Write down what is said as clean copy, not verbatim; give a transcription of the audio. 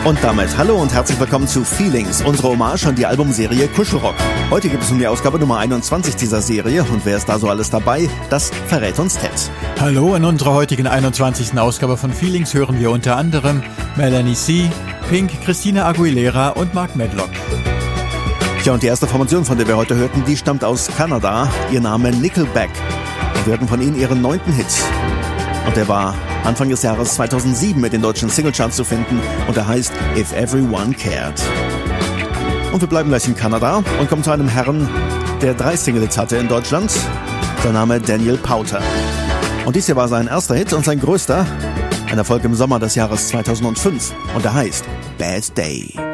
Und damit hallo und herzlich willkommen zu Feelings, unsere Hommage an die Albumserie Kuschelrock. Heute gibt es nun die Ausgabe Nummer 21 dieser Serie und wer ist da so alles dabei, das verrät uns Ted. Hallo, in unserer heutigen 21. Ausgabe von Feelings hören wir unter anderem Melanie C., Pink, Christina Aguilera und Mark Medlock. Tja, und die erste Formation, von der wir heute hörten, die stammt aus Kanada, ihr Name Nickelback. Und wir hörten von ihnen ihren 9. Hit. Und der war Anfang des Jahres 2007 mit den deutschen Singlecharts zu finden und er heißt If Everyone Cared. Und wir bleiben gleich in Kanada und kommen zu einem Herrn, der 3 Singles hatte in Deutschland. Sein Name Daniel Powter. Und dies hier war sein erster Hit und sein größter, ein Erfolg im Sommer des Jahres 2005 und er heißt Bad Day.